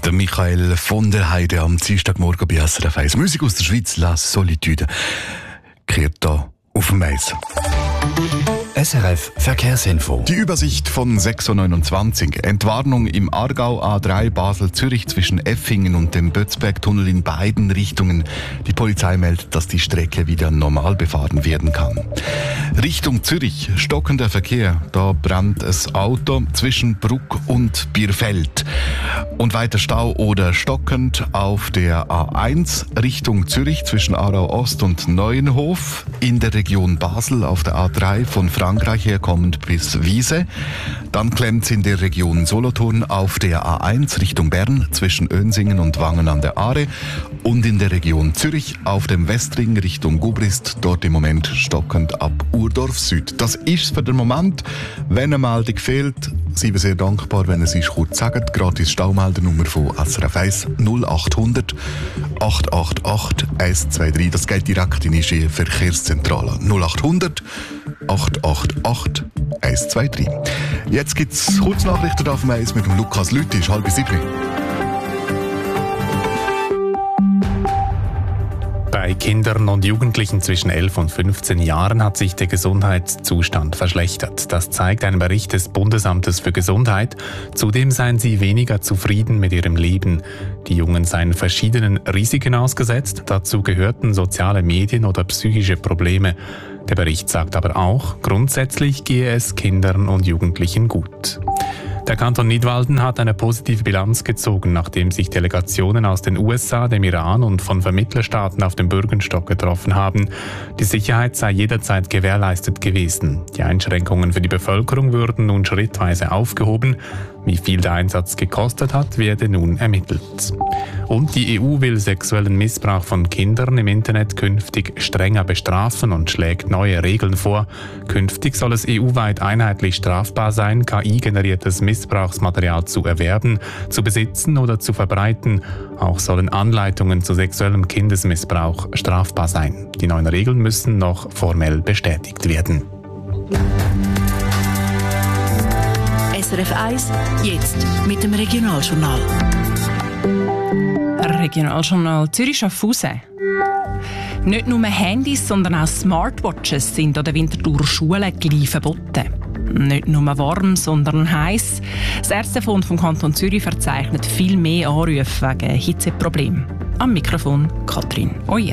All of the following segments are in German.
Der Michael von der Heide am Dienstagmorgen bei SRF 1. Musik aus der Schweiz, La Solitude, kehrt da auf dem Eis. SRF Verkehrsinfo. Die Übersicht von 6.29 Uhr. Entwarnung im Aargau A3 Basel-Zürich zwischen Effingen und dem Bötzbergtunnel in beiden Richtungen. Die Polizei meldet, dass die Strecke wieder normal befahren werden kann. Richtung Zürich, stockender Verkehr. Da brennt das Auto zwischen Bruck und Bierfeld. Und weiter Stau oder stockend auf der A1 Richtung Zürich zwischen Aarau Ost und Neuenhof. In der Region Basel auf der A3 von Frankreich herkommend bis Wiese. Dann klemmt es in der Region Solothurn auf der A1 Richtung Bern zwischen Önsingen und Wangen an der Aare. Und in der Region Zürich auf dem Westring Richtung Gubrist, dort im Moment stockend ab Urdorf Süd. Das ist für den Moment. Wenn eine Meldung fehlt, sind wir sehr dankbar, wenn ihr es kurz sagt. Gratis Staumeldernummer von SRF 1 0800 888 123. Das geht direkt in die Verkehrszentrale 0800 888 123. Jetzt gibt es Kurznachrichten auf dem Eis mit dem Lukas Lüttisch, 6:30. Bei Kindern und Jugendlichen zwischen 11 und 15 Jahren hat sich der Gesundheitszustand verschlechtert. Das zeigt ein Bericht des Bundesamtes für Gesundheit. Zudem seien sie weniger zufrieden mit ihrem Leben. Die Jungen seien verschiedenen Risiken ausgesetzt. Dazu gehörten soziale Medien oder psychische Probleme. Der Bericht sagt aber auch, grundsätzlich gehe es Kindern und Jugendlichen gut. Der Kanton Nidwalden hat eine positive Bilanz gezogen, nachdem sich Delegationen aus den USA, dem Iran und von Vermittlerstaaten auf dem Bürgenstock getroffen haben. Die Sicherheit sei jederzeit gewährleistet gewesen. Die Einschränkungen für die Bevölkerung würden nun schrittweise aufgehoben. Wie viel der Einsatz gekostet hat, werde nun ermittelt. Und die EU will sexuellen Missbrauch von Kindern im Internet künftig strenger bestrafen und schlägt neue Regeln vor. Künftig soll es EU-weit einheitlich strafbar sein, KI-generiertes Missbrauchsmaterial zu erwerben, zu besitzen oder zu verbreiten. Auch sollen Anleitungen zu sexuellem Kindesmissbrauch strafbar sein. Die neuen Regeln müssen noch formell bestätigt werden. SRF 1, jetzt mit dem Regionaljournal. Regionaljournal Zürich-Schaffhausen. Nicht nur Handys, sondern auch Smartwatches sind an den Winterthurer Schulen gleich verboten. Nicht nur warm, sondern heiß. Das Ärztebund vom Kanton Zürich verzeichnet viel mehr Anrufe wegen Hitzeproblemen. Am Mikrofon Katrin Euer.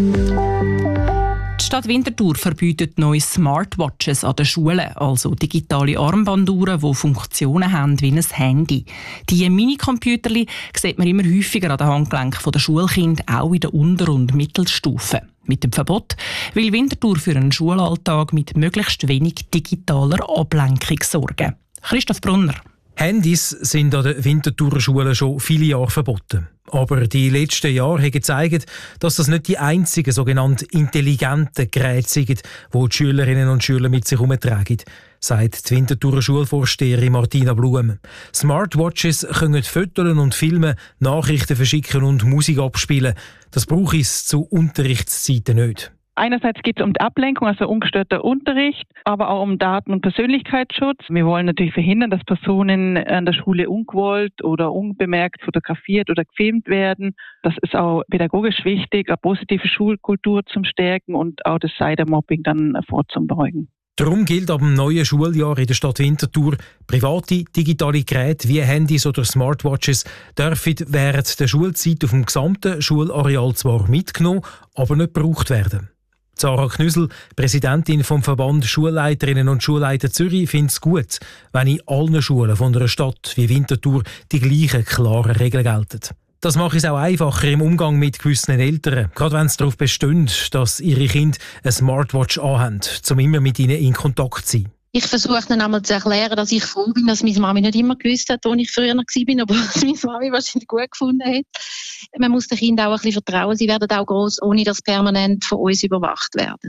Die Stadt Winterthur verbietet neue Smartwatches an den Schulen, also digitale Armbanduhren, die Funktionen haben wie ein Handy. Diese Minicomputerli sieht man immer häufiger an den Handgelenken der Schulkinder, auch in der Unter- und Mittelstufe. Mit dem Verbot will Winterthur für einen Schulalltag mit möglichst wenig digitaler Ablenkung sorgen. Christoph Brunner. Handys sind an den Winterthurer Schulen schon viele Jahre verboten. Aber die letzten Jahre haben gezeigt, dass das nicht die einzigen sogenannten intelligenten Geräte sind, die die Schülerinnen und Schüler mit sich herumtragen, sagt die Winterthurer Schulvorsteherin Martina Blum. Smartwatches können fotografieren und filmen, Nachrichten verschicken und Musik abspielen. Das braucht es zu Unterrichtszeiten nicht. Einerseits geht es um die Ablenkung, also ungestörter Unterricht, aber auch um Daten- und Persönlichkeitsschutz. Wir wollen natürlich verhindern, dass Personen an der Schule ungewollt oder unbemerkt fotografiert oder gefilmt werden. Das ist auch pädagogisch wichtig, eine positive Schulkultur zum Stärken und auch das Cybermobbing dann vorzubeugen. Darum gilt ab dem neuen Schuljahr in der Stadt Winterthur, private digitale Geräte wie Handys oder Smartwatches dürfen während der Schulzeit auf dem gesamten Schulareal zwar mitgenommen, aber nicht gebraucht werden. Sarah Knüssel, Präsidentin vom Verband Schulleiterinnen und Schulleiter Zürich, findet es gut, wenn in allen Schulen von einer Stadt wie Winterthur die gleichen klaren Regeln gelten. Das macht es auch einfacher im Umgang mit gewissen Eltern, gerade wenn es darauf bestehen, dass ihre Kinder eine Smartwatch anhaben, um immer mit ihnen in Kontakt zu sein. Ich versuche dann einmal zu erklären, dass ich froh bin, dass meine Mami nicht immer gewusst hat, wo ich früher noch war, aber dass meine Mami wahrscheinlich gut gefunden hat. Man muss den Kindern auch ein bisschen vertrauen. Sie werden auch gross, ohne dass permanent von uns überwacht werden.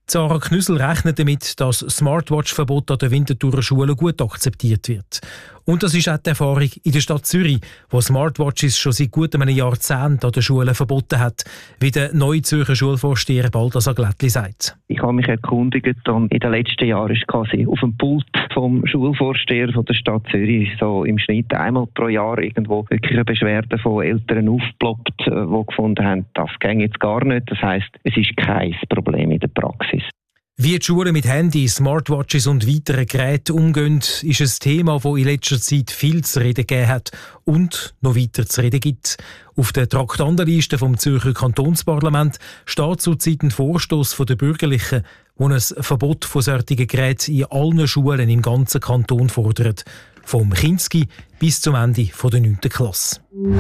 Sarah Knüssel rechnet damit, dass das Smartwatch-Verbot an den Winterthurer Schulen gut akzeptiert wird. Und das ist auch die Erfahrung in der Stadt Zürich, wo Smartwatches schon seit gut einem Jahrzehnt an den Schulen verboten hat, wie der neue Zürcher Schulvorsteher Balthasar Glättli sagt. Ich habe mich erkundigt und in den letzten Jahren ist quasi auf dem Pult vom Schulvorsteher von der Stadt Zürich so im Schnitt einmal pro Jahr irgendwo wirklich eine Beschwerde von Eltern aufgeploppt, die gefunden haben, das geht jetzt gar nicht. Das heisst, es ist kein Problem in der Praxis. Wie die Schulen mit Handys, Smartwatches und weiteren Geräten umgehen, ist ein Thema, das in letzter Zeit viel zu reden gegeben hat und noch weiter zu reden gibt. Auf der Traktandenliste vom Zürcher Kantonsparlament steht zurzeit ein Vorstoss der Bürgerlichen, der ein Verbot von solchen Geräten in allen Schulen im ganzen Kanton fordert. Vom Kinski bis zum Ende der 9. Klasse.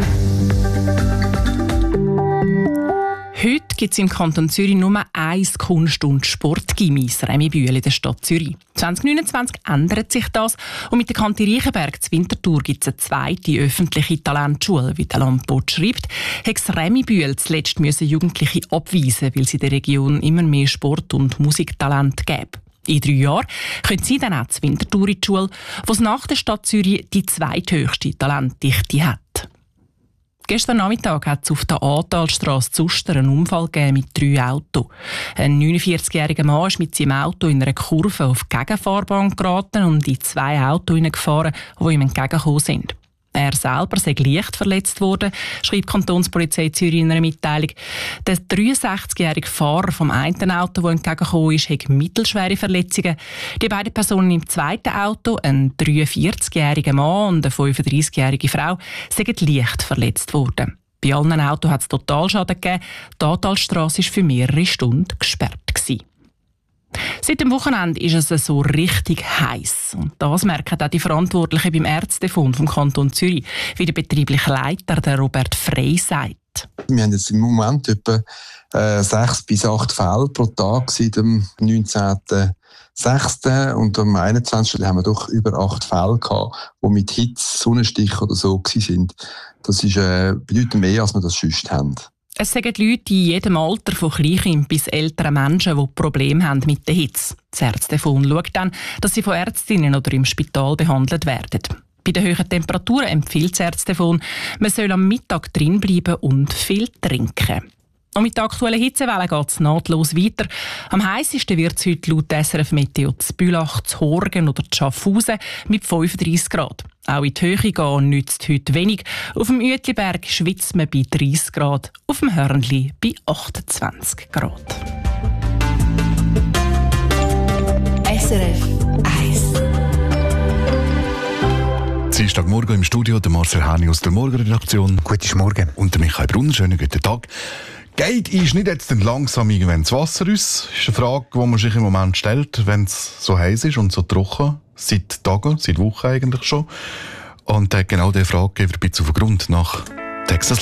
Heute gibt es im Kanton Zürich nur 1 Kunst- und Sportgymnasium Remi-Bühl in der Stadt Zürich. 2029 ändert sich das und mit der Kante Reichenberg zu Winterthur gibt es eine zweite öffentliche Talentschule. Wie der Landbot schreibt, hat das Remi-Bühl zuletzt Jugendliche abweisen, weil sie der Region immer mehr Sport- und Musiktalent geben. In 3 Jahren können sie dann auch zu Winterthur in die Schule, wo es nach der Stadt Zürich die zweithöchste Talentdichte hat. Gestern Nachmittag hat es auf der Ahrtalstrasse zu Uster einen Unfall mit 3 Autos. Ein 49-jähriger Mann ist mit seinem Auto in einer Kurve auf die Gegenfahrbahn geraten und in 2 Autos hineingefahren, die ihm entgegengekommen sind. Er selber sei leicht verletzt worden, schreibt die Kantonspolizei Zürich in einer Mitteilung. Der 63-jährige Fahrer vom einen Auto, das entgegengekommen ist, hat mittelschwere Verletzungen. Die beiden Personen im zweiten Auto, ein 43-jähriger Mann und eine 35-jährige Frau, sind leicht verletzt worden. Bei allen Autos hat es Totalschaden gegeben. Die Ahrtalstrasse war für mehrere Stunden gesperrt. Seit dem Wochenende ist es so richtig heiß. Und das merken auch die Verantwortlichen beim Ärztefond vom Kanton Zürich, wie der betriebliche Leiter, der Robert Frey, sagt. Wir haben jetzt im Moment etwa 6 bis 8 Fälle pro Tag seit dem 19.06. Und am 21. haben wir doch über 8 Fälle gehabt, die mit Hitze, Sonnenstich oder so waren. Das ist bedeutend mehr, als wir das sonst haben. Es sagen Leute in jedem Alter, von Kleinkind bis älteren Menschen, die Probleme haben mit der Hitze. Das Ärztefond schaut dann, dass sie von Ärztinnen oder im Spital behandelt werden. Bei den hohen Temperaturen empfiehlt das Ärztefond, man soll am Mittag drin bleiben und viel trinken. Und mit der aktuellen Hitzewelle geht es nahtlos weiter. Am heissesten wird es heute laut SRF Meteo zu Bülach, zu Horgen oder zu Schaffhausen mit 35 Grad. Auch in die Höhe gehen nützt heute wenig. Auf dem Uetliberg schwitzt man bei 30 Grad, auf dem Hörnli bei 28 Grad. SRF 1. Dienstagmorgen im Studio, der Marcel Häni aus der Morgenredaktion. Guten Morgen. Und der Michael Brunner. Schönen guten Tag. Geht ist nicht jetzt langsam irgendwann das Wasser aus? Das ist eine Frage, die man sich im Moment stellt, wenn es so heiß ist und so trocken. Seit Tagen, seit Wochen eigentlich schon. Und genau diese Frage geht ein bisschen auf den Grund nach Texas.